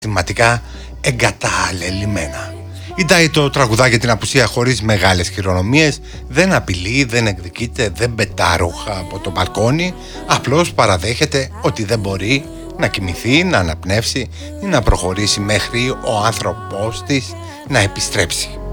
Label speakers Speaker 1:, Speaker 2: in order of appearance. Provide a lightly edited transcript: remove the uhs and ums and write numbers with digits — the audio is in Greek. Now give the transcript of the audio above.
Speaker 1: συναισθηματικά εγκαταλελειμμένα. Η Ντάι το τραγουδά για την απουσία χωρίς μεγάλες χειρονομίες, δεν απειλεί, δεν εκδικείται, δεν πετάροχα από το μπαλκόνι, απλώς παραδέχεται ότι δεν μπορεί να κοιμηθεί, να αναπνεύσει ή να προχωρήσει μέχρι ο άνθρωπός της να επιστρέψει.